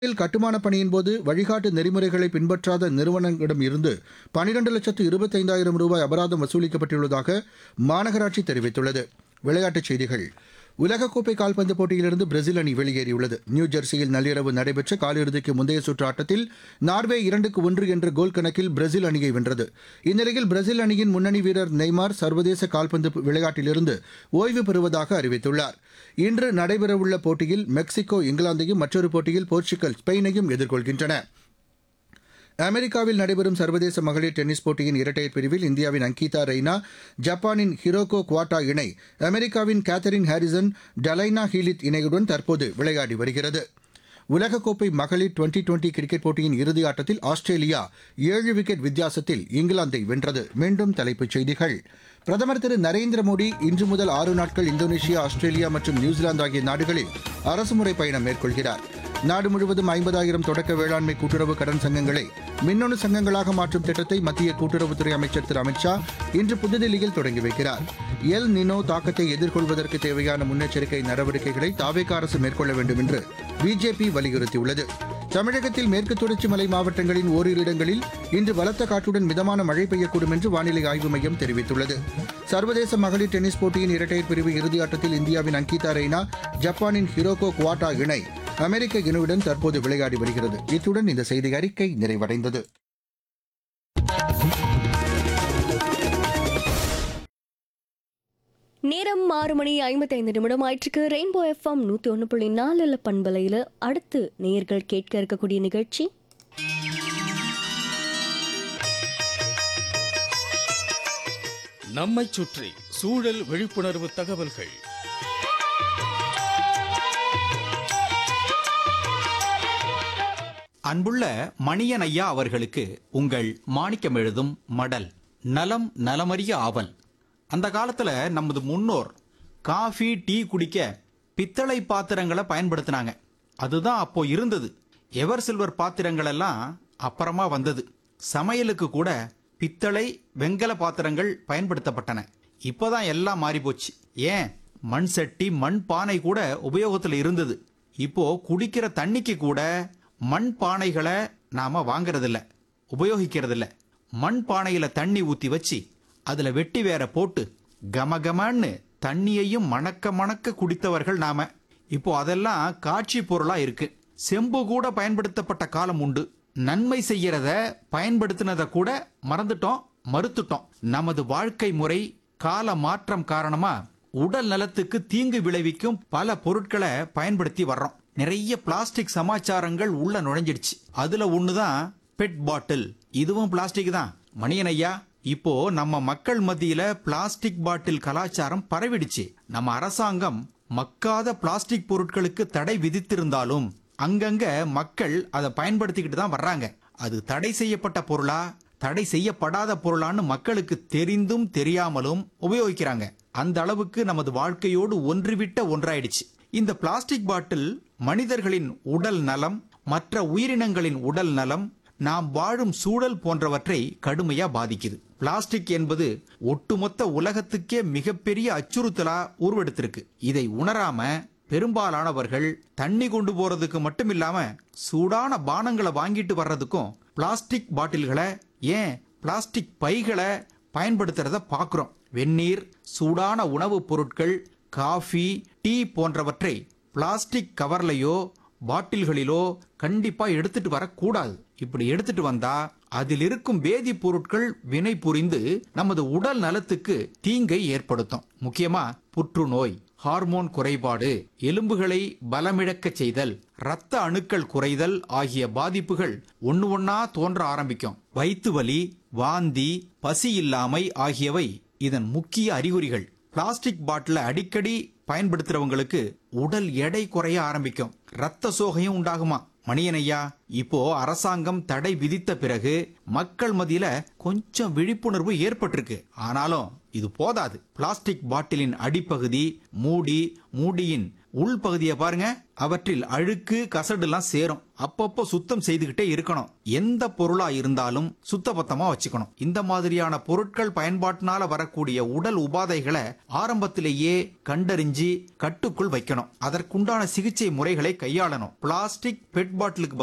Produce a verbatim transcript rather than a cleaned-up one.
கட்டுமான பணியின் போது வழிகாட்டு நெறிமுறைகளை பின்பற்றாத நிறுவனங்களிடம் இருந்து பனிரெண்டு லட்சத்து இருபத்தைந்தாயிரம் ரூபாய் அபராதம் வசூலிக்கப்பட்டுள்ளதாக மாநகராட்சி தெரிவித்துள்ளது. விளையாட்டுச் செய்திகள். உலகக்கோப்பை கால்பந்து போட்டியிலிருந்து பிரேசில் அணி வெளியேறியுள்ளது. நியூஜெர்சியில் நள்ளிரவு நடைபெற்ற காலிறுதிக்கு முந்தைய சுற்று ஆட்டத்தில் நார்வே இரண்டுக்கு ஒன்று என்ற கோல் கணக்கில் பிரேசில் அணியை வென்றது. இந்நிலையில் பிரேசில் அணியின் முன்னணி வீரர் நெய்மார் சர்வதேச கால்பந்து விளையாட்டிலிருந்து ஓய்வு பெறுவதாக அறிவித்துள்ளார். இன்று நடைபெறவுள்ள போட்டியில் மெக்சிகோ இங்கிலாந்தையும், மற்றொரு போட்டியில் போர்ச்சுகல் ஸ்பெயினையும் எதிர்கொள்கின்றன. அமெரிக்காவில் நடைபெறும் சர்வதேச மகளிர் டென்னிஸ் போட்டியின் இரட்டையர் பிரிவில் இந்தியாவின் அங்கிதா ரெய்னா, ஜப்பானின் ஹிரோகோ குவாட்டா இணை அமெரிக்காவின் கேத்தரின் ஹாரிசன், டலைனா ஹீலித் இணையுடன் தற்போது விளையாடி வருகிறது. உலகக்கோப்பை மகளிர் டுவெண்டி டுவெண்டி கிரிக்கெட் போட்டியின் இறுதி ஆட்டத்தில் ஆஸ்திரேலியா ஏழு விக்கெட் வித்தியாசத்தில் இங்கிலாந்தை வென்றது. மீண்டும் தலைப்புச் செய்திகள். பிரதமர் திரு நரேந்திர மோடி இன்று முதல் ஆறு நாட்கள் இந்தோனேஷியா, ஆஸ்திரேலியா மற்றும் நியூசிலாந்து ஆகிய நாடுகளில் அரசுமுறை பயணம் மேற்கொள்கிறார். நாடு முழுவதும் ஐம்பதாயிரம் தொடக்க வேளாண்மை கூட்டுறவு கடன் சங்கங்களை மின்னணு சங்கங்களாக மாற்றும் திட்டத்தை மத்திய கூட்டுறவுத்துறை அமைச்சர் திரு அமித்ஷா இன்று புதுதில்லியில் தொடங்கி வைக்கிறார். எல் நினோ தாக்கத்தை எதிர்கொள்வதற்கு தேவையான முன்னெச்சரிக்கை நடவடிக்கைகளை தாவேகா அரசு மேற்கொள்ள வேண்டும் என்று பிஜேபி வலியுறுத்தியுள்ளது. தமிழகத்தில் மேற்கு தொடர்ச்சி மலை மாவட்டங்களின் ஓரிரு இடங்களில் இன்று பலத்த காற்றுடன் மிதமான மழை பெய்யக்கூடும் என்று வானிலை ஆய்வு மையம் தெரிவித்துள்ளது. சர்வதேச மகளிர் டென்னிஸ் போட்டியின் இரட்டையர் பிரிவு இறுதியாட்டத்தில் இந்தியாவின் அங்கிதா ரெய்னா, ஜப்பானின் ஹிரோகோ குவாட்டா இணை அமெரிக்க இணையுடன் தற்போது விளையாடி வருகிறது. இத்துடன் இந்த செய்தி அறிக்கை நிறைவடைந்தது. நேரம் ஆறு மணி ஐம்பத்தி ஐந்து நிமிடம் ஆயிற்றுக்கு. ரெயின்போ எஃப்எம் நூத்தி ஒன்று புள்ளி நாலு பண்பலையில அடுத்து நேயர்கள் கேட்க இருக்கக்கூடிய நிகழ்ச்சி நம்மை சுற்றி சூழல் விழிப்புணர்வு தகவல்கள். அன்புள்ள மணியன் ஐயா அவர்களுக்கு உங்கள் மாணிக்கம் எழுதும் மடல். நலம் நலமறிய ஆவல். அந்த காலத்துல நமது முன்னோர் காஃபி டீ குடிக்க பித்தளை பாத்திரங்களை பயன்படுத்தினாங்க. அதுதான் அப்போ இருந்தது. எவர் சில்வர் பாத்திரங்கள் எல்லாம் அப்புறமா வந்தது. சமையலுக்கு கூட பித்தளை வெங்கல பாத்திரங்கள் பயன்படுத்தப்பட்டன. இப்போதான் எல்லாம் மாறி போச்சு. ஏன், மண் சட்டி மண் பானை கூட உபயோகத்தில் இருந்தது. இப்போ குடிக்கிற தண்ணிக்கு கூட மண் பானைகளை நாம வாங்கறதில்ல, உபயோகிக்கிறதில்ல. மண் பானையில தண்ணி ஊத்தி வச்சு அதுல வெட்டி வேற போட்டு கமகமன்னு தண்ணியையும் மணக்க மணக்க குடித்தவர்கள் நாம. இப்போ அதெல்லாம் காட்சி பொருளா இருக்கு. செம்பு கூட பயன்படுத்தப்பட்ட காலம் உண்டு. நன்மை செய்யறத பயன்படுத்தினத கூட மறந்துட்டோம், மறுத்துட்டோம். நமது வாழ்க்கை முறை கால மாற்றம் காரணமா உடல் நலத்துக்கு தீங்கு விளைவிக்கும் பல பொருட்களை பயன்படுத்தி வர்றோம். நிறைய பிளாஸ்டிக் சமாச்சாரங்கள் உள்ள நுழைஞ்சிடுச்சு. அதுல ஒண்ணுதான் பெட் பாட்டில். இதுவும் பிளாஸ்டிக் தான். மணியன் ஐயா, இப்போ நம்ம மக்கள் மத்தியில பிளாஸ்டிக் பாட்டில் கலாச்சாரம் பரவிடுச்சு. நம்ம அரசாங்கம் மக்காத பிளாஸ்டிக் பொருட்களுக்கு தடை விதித்திருந்தாலும் அங்கங்க மக்கள் அதை பயன்படுத்திக்கிட்டு தான் வர்றாங்க. அது தடை செய்யப்பட்ட பொருளா தடை செய்யப்படாத பொருளான்னு மக்களுக்கு தெரிந்தும் தெரியாமலும் உபயோகிக்கிறாங்க. அந்த அளவுக்கு நமது வாழ்க்கையோடு ஒன்றுவிட்ட ஒன்றாயிடுச்சு. இந்த பிளாஸ்டிக் பாட்டில் மனிதர்களின் உடல் நலம், மற்ற உயிரினங்களின் உடல் நலம், நாம் வாழும் சூழல் போன்றவற்றை கடுமையா பாதிக்குது. பிளாஸ்டிக் என்பது ஒட்டுமொத்த உலகத்துக்கே மிகப்பெரிய அச்சுறுத்தலா உருவெடுத்திருக்கு. இதை உணராம பெரும்பாலானவர்கள் தண்ணி கொண்டு போறதுக்கு மட்டும் இல்லாம சூடான பானங்களை வாங்கிட்டு வர்றதுக்கும் பிளாஸ்டிக் பாட்டில்களை, ஏன் பிளாஸ்டிக் பைகளை பயன்படுத்துறத பாக்குறோம். வெந்நீர், சூடான உணவுப் பொருட்கள், காஃபி, டீ போன்றவற்றை பிளாஸ்டிக் கவர்லையோ பாட்டில்களிலோ கண்டிப்பா எடுத்துட்டு வரக்கூடாது. இப்படி எடுத்துட்டு வந்தா அதில் இருக்கும் வேதி பொருட்கள் வினை புரிந்து நமது உடல் நலத்துக்கு தீங்கை ஏற்படுத்தும். முக்கியமா புற்றுநோய், ஹார்மோன் குறைபாடு, எலும்புகளை பலமிழக்க செய்தல், இரத்த அணுக்கள் குறைதல் ஆகிய பாதிப்புகள் ஒன்னு ஒன்னா தோன்ற ஆரம்பிக்கும். வயிற்று வலி, வாந்தி, பசி இல்லாமை ஆகியவை இதன் முக்கிய அறிகுறிகள். பிளாஸ்டிக் பாட்டில அடிக்கடி பயன்படுத்துறவங்களுக்கு உடல் எடை குறைய ஆரம்பிக்கும். ரத்த சோகையும் உண்டாகுமா. மணியனையா, இப்போ அரசாங்கம் தடை விதித்த பிறகு மக்கள் மத்தியில கொஞ்சம் விழிப்புணர்வு ஏற்பட்டிருக்கு. ஆனாலும் இது போதாது. பிளாஸ்டிக் பாட்டிலின் அடிப்பகுதி, மூடி, மூடியின் உள்பகுதியை பாருங்க, அவற்றில் அழுக்கு கசடுலாம் சேரும். அப்பப்போ சுத்தம் செய்துகிட்டே இருக்கணும். எந்த பொருளா இருந்தாலும் சுத்தபத்தமா வச்சுக்கணும். இந்த மாதிரியான பொருட்கள் பயன்பாட்டினால வரக்கூடிய உடல் உபாதைகளை ஆரம்பத்திலேயே கண்டறிஞ்சு கட்டுக்குள் வைக்கணும். அதற்குண்டான சிகிச்சை முறைகளை கையாளணும். Plastic bed பாட்டிலுக்கு